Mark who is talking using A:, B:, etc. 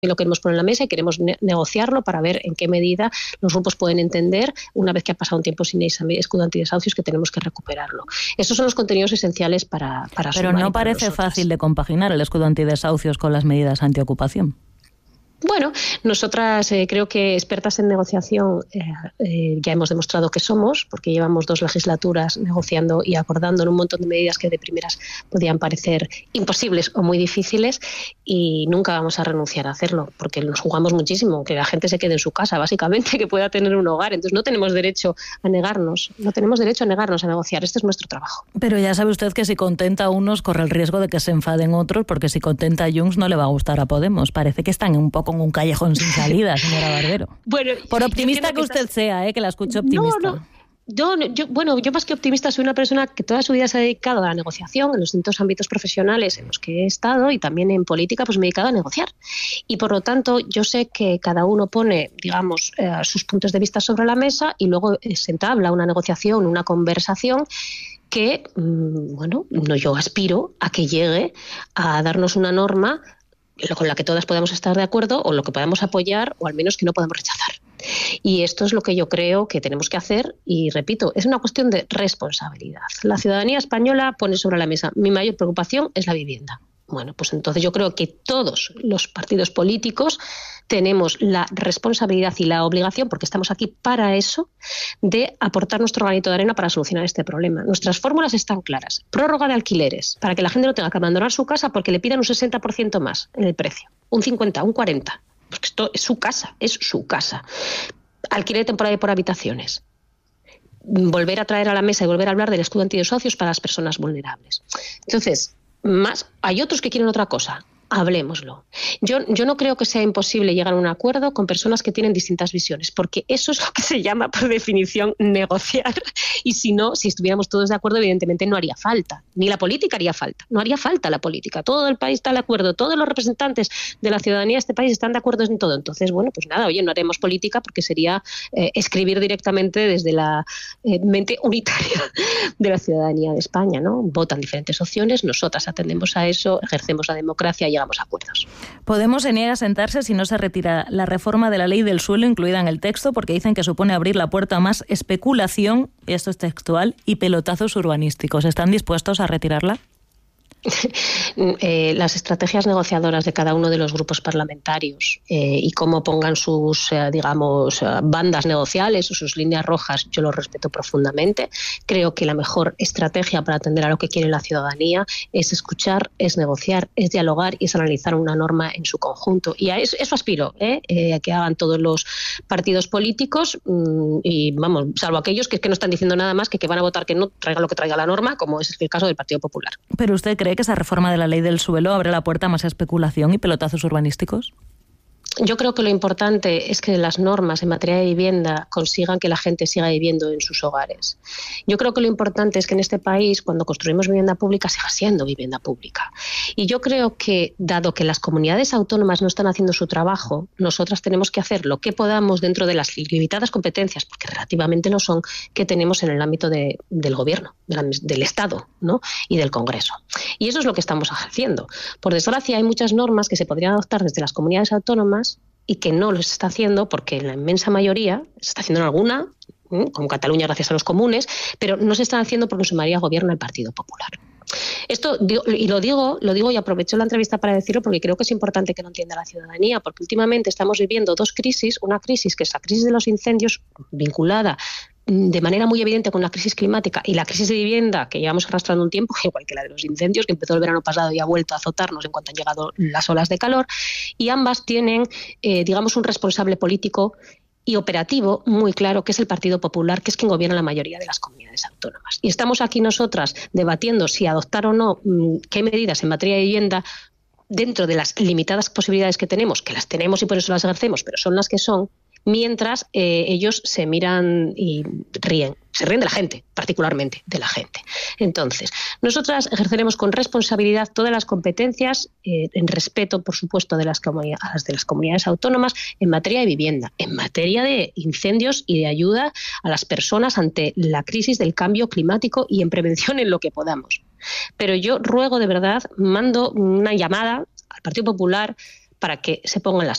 A: lo queremos poner en la mesa y queremos negociarlo para ver en qué medida los grupos pueden entender, una vez que ha pasado un tiempo sin ese escudo antidesahucios, que tenemos que recuperarlo. Esos son los contenidos esenciales para
B: Pero no parece fácil de compaginar el escudo antidesahucios con las medidas antiocupación.
A: Bueno, nosotras creo que expertas en negociación ya hemos demostrado que somos, porque llevamos 2 legislaturas negociando y acordando en un montón de medidas que de primeras podían parecer imposibles o muy difíciles, y nunca vamos a renunciar a hacerlo, porque nos jugamos muchísimo, que la gente se quede en su casa, básicamente, que pueda tener un hogar. Entonces no tenemos derecho a negarnos, no tenemos derecho a negarnos a negociar. Este es nuestro trabajo.
B: Pero ya sabe usted que si contenta a unos corre el riesgo de que se enfaden otros, porque si contenta a Junts no le va a gustar a Podemos. Parece que están un poco en un callejón sin salida, señora Barbero.
A: Bueno,
B: por optimista que usted sea, que la escucho optimista.
A: Yo más que optimista soy una persona que toda su vida se ha dedicado a la negociación en los distintos ámbitos profesionales en los que he estado, y también en política pues me he dedicado a negociar. Y por lo tanto yo sé que cada uno pone, digamos, sus puntos de vista sobre la mesa, y luego se entabla una negociación, una conversación que, yo aspiro a que llegue a darnos una norma con la que todas podamos estar de acuerdo, o lo que podamos apoyar, o al menos que no podamos rechazar. Y esto es lo que yo creo que tenemos que hacer, y repito, es una cuestión de responsabilidad. La ciudadanía española pone sobre la mesa: mi mayor preocupación es la vivienda. Bueno, pues entonces yo creo que todos los partidos políticos tenemos la responsabilidad y la obligación, porque estamos aquí para eso, de aportar nuestro granito de arena para solucionar este problema. Nuestras fórmulas están claras: prórroga de alquileres, para que la gente no tenga que abandonar su casa porque le pidan un 60% más en el precio, un 50%, un 40%, porque esto es su casa. Alquiler temporal por habitaciones. Volver a traer a la mesa y volver a hablar del escudo antidesahucios para las personas vulnerables. Entonces, hay otros que quieren otra cosa. Hablémoslo. Yo no creo que sea imposible llegar a un acuerdo con personas que tienen distintas visiones, porque eso es lo que se llama, por definición, negociar. Y si estuviéramos todos de acuerdo, evidentemente no haría falta. Ni la política haría falta. No haría falta la política. Todo el país está de acuerdo. Todos los representantes de la ciudadanía de este país están de acuerdo en todo. Entonces, bueno, pues nada, no haremos política, porque sería escribir directamente desde la mente unitaria de la ciudadanía de España, ¿no? Votan diferentes opciones, nosotras atendemos a eso, ejercemos la democracia y llegamos a acuerdos.
B: Podemos se niega a sentarse si no se retira la reforma de la ley del suelo incluida en el texto, porque dicen que supone abrir la puerta a más especulación, y esto es textual, y pelotazos urbanísticos. ¿Están dispuestos a retirarla?
A: Las estrategias negociadoras de cada uno de los grupos parlamentarios y cómo pongan sus, bandas negociales o sus líneas rojas, yo lo respeto profundamente. Creo que la mejor estrategia para atender a lo que quiere la ciudadanía es escuchar, es negociar, es dialogar y es analizar una norma en su conjunto. Y a eso aspiro, a que hagan todos los partidos políticos, y vamos, salvo aquellos que no están diciendo nada más que van a votar que no traiga lo que traiga la norma, como es el caso del Partido Popular.
B: ¿Pero usted cree que esa reforma de la ley del suelo abre la puerta a más especulación y pelotazos urbanísticos?
A: Yo creo que lo importante es que las normas en materia de vivienda consigan que la gente siga viviendo en sus hogares. Yo creo que lo importante es que en este país, cuando construimos vivienda pública, siga siendo vivienda pública. Y yo creo que, dado que las comunidades autónomas no están haciendo su trabajo, nosotras tenemos que hacer lo que podamos dentro de las limitadas competencias, porque relativamente lo son, que tenemos en el ámbito del gobierno, del Estado, ¿no? Y del Congreso. Y eso es lo que estamos haciendo. Por desgracia, hay muchas normas que se podrían adoptar desde las comunidades autónomas y que no lo se está haciendo, porque en la inmensa mayoría se está haciendo en alguna, como Cataluña gracias a los comunes, pero no se están haciendo porque en su mayoría gobierna el Partido Popular. Esto, y lo digo y aprovecho la entrevista para decirlo porque creo que es importante que lo entienda la ciudadanía, porque últimamente estamos viviendo 2 crisis, una crisis que es la crisis de los incendios, vinculada de manera muy evidente con la crisis climática, y la crisis de vivienda que llevamos arrastrando un tiempo, igual que la de los incendios, que empezó el verano pasado y ha vuelto a azotarnos en cuanto han llegado las olas de calor, y ambas tienen, un responsable político y operativo muy claro, que es el Partido Popular, que es quien gobierna la mayoría de las comunidades autónomas. Y estamos aquí nosotras debatiendo si adoptar o no qué medidas en materia de vivienda dentro de las limitadas posibilidades que tenemos, que las tenemos y por eso las ejercemos, pero son las que son, mientras ellos se miran y ríen. Se ríen de la gente, particularmente de la gente. Entonces, nosotras ejerceremos con responsabilidad todas las competencias, en respeto, por supuesto, de las comunidades autónomas, en materia de vivienda, en materia de incendios y de ayuda a las personas ante la crisis del cambio climático y en prevención en lo que podamos. Pero yo ruego de verdad, mando una llamada al Partido Popular para que se pongan las